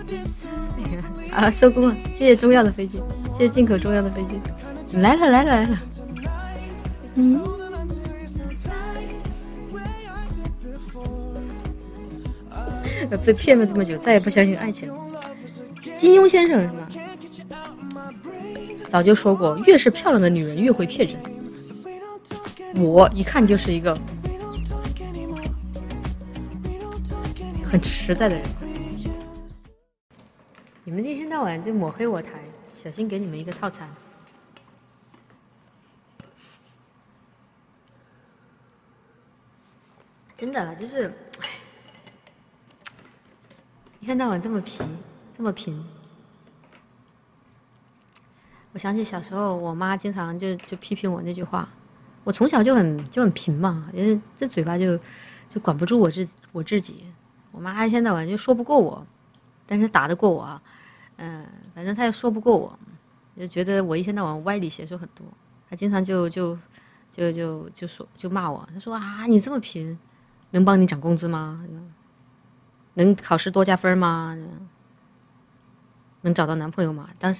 好了，收工了，谢谢中药的飞机，谢谢进口中药的飞机，来了来了来了。被骗了这么久，再也不相信爱情了。金庸先生是吗？早就说过，越是漂亮的女人越会骗人。我一看就是一个很实在的人。你们一天到晚就抹黑我台，小心给你们一个套餐。真的就是，一天到晚这么皮，这么贫。我想起小时候，我妈经常就批评我那句话。我从小就很贫嘛，因为这嘴巴就管不住我自己。我妈一天到晚就说不过我，但是打得过我啊。反正她也说不过我，就觉得我一天到晚歪理邪说很多。她经常就骂我，她说啊，你这么贫，能帮你涨工资吗？能考试多加分吗？能找到男朋友吗？